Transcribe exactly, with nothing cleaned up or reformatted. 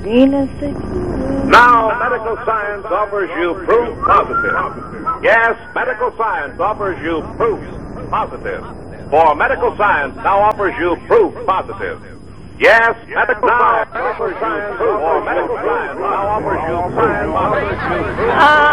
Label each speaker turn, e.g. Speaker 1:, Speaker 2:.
Speaker 1: realistic.
Speaker 2: Now, medical science offers you proof positive. Yes, medical science offers you proof positive. For medical science now offers you proof positive. Yes, medical science offers you proof. For medical science now offers you proof positive.
Speaker 1: Ah.